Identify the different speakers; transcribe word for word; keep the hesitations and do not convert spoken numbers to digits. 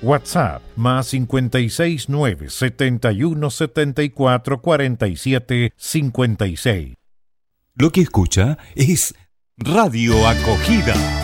Speaker 1: WhatsApp más cincuenta y seis nueve setenta y uno setenta y cuatro cuarenta y siete cincuenta y seis.
Speaker 2: Lo que escucha es Radio Acogida.